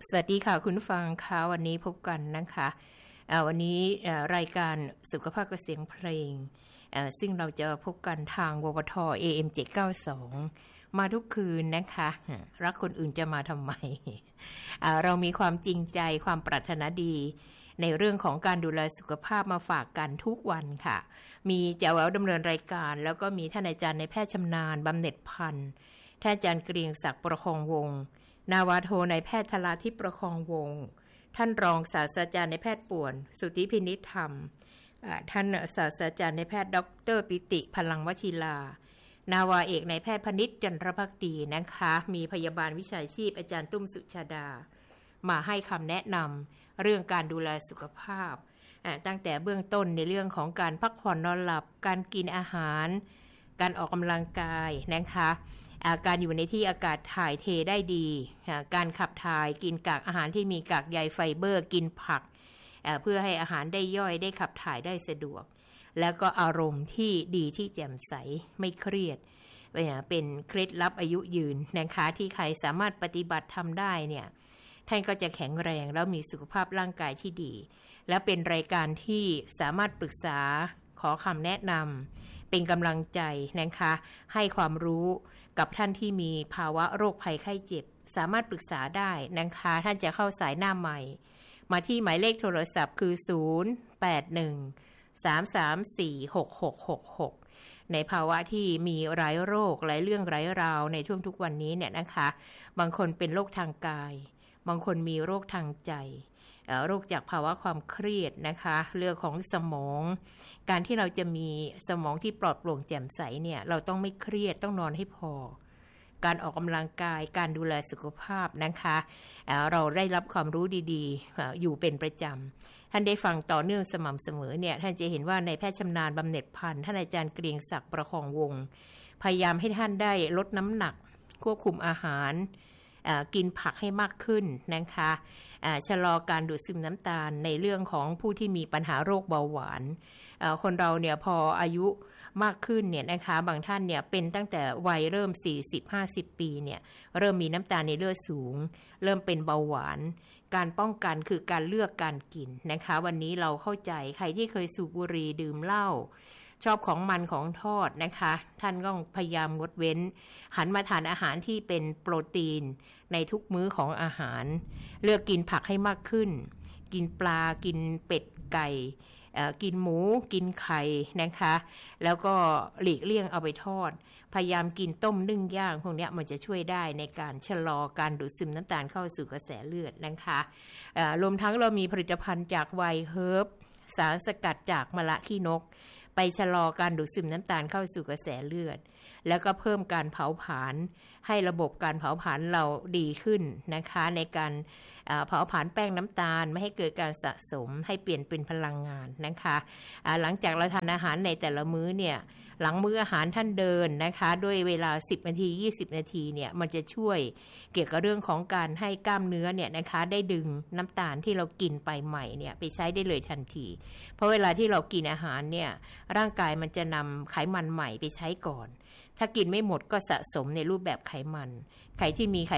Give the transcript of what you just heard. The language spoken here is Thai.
สวัสดีค่ะคุณผู้ฟังค่ะวันนี้พบกันนะคะวันนี้รายการสุขภาพกับเสียงเพลงซึ่งเราจะพบกันทางววท AM 792มาทุกคืนนะคะรักคนอื่นจะมาทำไม เรามีความจริงใจความปรารถนาดีในเรื่องของการดูแลสุขภาพมาฝากกันทุกวันค่ะมีแจ๋วแหววดำเนินรายการแล้วก็มีท่านอาจารย์ในแพทย์ชำนาญบำเหน็จพันธ์ท่านอาจารย์เกรียงศักดิ์ประคองวงศ์นาวาโทนายแพทย์ธราทิพย์ประคองวงศ์ท่านรองศาสตราจารย์นายแพทย์ป่วนสุทธิพินิจธรรมท่านศาสตราจารย์นายแพทย์ดร.ปิติพลังวชิรานาวาเอกนายแพทย์พนิษฐ์จันทรภักดีนะคะมีพยาบาลวิชาชีพอาจารย์ตุ้มสุชาดามาให้คำแนะนำเรื่องการดูแลสุขภาพตั้งแต่เบื้องต้นในเรื่องของการพักผ่อนนอนหลับการกินอาหารการออกกำลังกายนะคะการอยู่ในที่อากาศถ่ายเทได้ดีการขับถ่ายกินกากอาหารที่มีกากใยไฟเบอร์กินผักเพื่อให้อาหารได้ย่อยได้ขับถ่ายได้สะดวกแล้วก็อารมณ์ที่ดีที่แจ่มใสไม่เครียดเป็นเคล็ดลับอายุยืนนะคะที่ใครสามารถปฏิบัติทำได้เนี่ยท่านก็จะแข็งแรงแล้วมีสุขภาพร่างกายที่ดีและเป็นรายการที่สามารถปรึกษาขอคำแนะนำเป็นกำลังใจนะคะให้ความรู้กับท่านที่มีภาวะโรคภัยไข้เจ็บสามารถปรึกษาได้นะคะท่านจะเข้าสายหน้าใหม่มาที่หมายเลขโทรศัพท์คือ0813346666ในภาวะที่มีหลายโรคหลายเรื่องหลายราวในช่วงทุกวันนี้เนี่ยนะคะบางคนเป็นโรคทางกายบางคนมีโรคทางใจโรคจากภาวะความเครียดนะคะเรื่องของสมองการที่เราจะมีสมองที่ปลอดโปร่งแจ่มใสเนี่ยเราต้องไม่เครียดต้องนอนให้พอการออกกำลังกายการดูแลสุขภาพนะคะเราได้รับความรู้ดีๆอยู่เป็นประจำท่านได้ฟังต่อเนื่องสม่ำเสมอเนี่ยท่านจะเห็นว่าในแพทย์ชำนาญบำเหน็จพันธ์ท่านอาจารย์เกรียงศักดิ์ประคองวงศ์พยายามให้ท่านได้ลดน้ำหนักควบคุมอาหารกินผักให้มากขึ้นนะคะชะลอการดูดซึมน้ำตาลในเรื่องของผู้ที่มีปัญหาโรคเบาหวานคนเราเนี่ยพออายุมากขึ้นเนี่ยนะคะบางท่านเนี่ยเป็นตั้งแต่วัยเริ่ม 40-50 ปีเนี่ยเริ่มมีน้ำตาลในเลือดสูงเริ่มเป็นเบาหวานการป้องกันคือการเลือกการกินนะคะวันนี้เราเข้าใจใครที่เคยสูบบุหรี่ดื่มเหล้าชอบของมันของทอดนะคะท่านก็พยายามงดเว้นหันมาทานอาหารที่เป็นโปรตีนในทุกมื้อของอาหารเลือกกินผักให้มากขึ้นกินปลากินเป็ดไก่กินหมูกินไข่นะคะแล้วก็หลีกเลี่ยงเอาไปทอดพยายามกินต้มนึ่งย่างพวกนี้มันจะช่วยได้ในการชะลอการดูดซึมน้ำตาลเข้าสู่กระแสเลือดนะคะรวมทั้งเรามีผลิตภัณฑ์จากไวน์เฮิร์บสารสกัดจากมะระขี้นกไปชะลอการดูดซึมน้ำตาลเข้าสู่กระแสเลือดแล้วก็เพิ่มการเผาผลาญให้ระบบการเผาผลาญเราดีขึ้นนะคะในการเผาผลาญแป้งน้ำตาลไม่ให้เกิดการสะสมให้เปลี่ยนเป็นพลังงานนะคะหลังจากเราทานอาหารในแต่ละมื้อเนี่ยหลังมื้ออาหารท่านเดินนะคะด้วยเวลา10นาที20นาทีเนี่ยมันจะช่วยเกี่ยวกับเรื่องของการให้กล้ามเนื้อเนี่ยนะคะได้ดึงน้ำตาลที่เรากินไปใหม่เนี่ยไปใช้ได้เลยทันทีเพราะเวลาที่เรากินอาหารเนี่ยร่างกายมันจะนำไขมันใหม่ไปใช้ก่อนถ้ากินไม่หมดก็สะสมในรูปแบบไขมันใครที่มีไข